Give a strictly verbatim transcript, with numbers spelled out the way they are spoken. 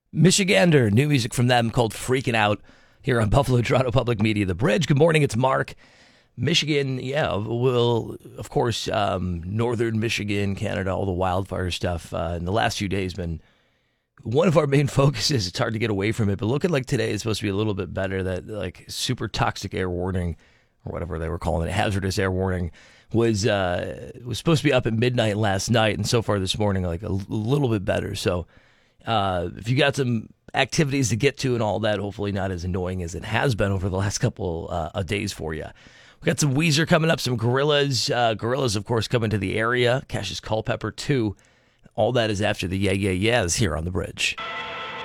Michigander, new music from them called Freaking Out here on Buffalo Toronto Public Media, The Bridge. Good morning, it's Mark. Michigan, yeah, will, of course, um, northern Michigan, Canada, all the wildfire stuff uh, in the last few days been one of our main focuses. It's hard to get away from it, but looking like today is supposed to be a little bit better. That like super toxic air warning, or whatever they were calling it, hazardous air warning, was uh, was supposed to be up at midnight last night, and so far this morning, like a, a little bit better. So uh, if you got some activities to get to and all that, hopefully not as annoying as it has been over the last couple uh, of days for you. We got some Weezer coming up, some Gorillaz. Uh, Gorillaz, of course, coming to the area. Cassius Culpepper, too. All that is after the Yeah, Yeah, Yeahs here on The Bridge.